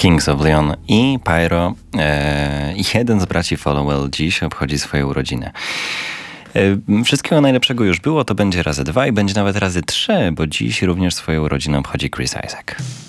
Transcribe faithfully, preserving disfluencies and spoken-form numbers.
Kings of Leon i Pyro. E, jeden z braci Followell dziś obchodzi swoje urodziny. E, wszystkiego najlepszego już było, to będzie razy dwa i będzie nawet razy trzy, bo dziś również swoje urodziny obchodzi Chris Isaak.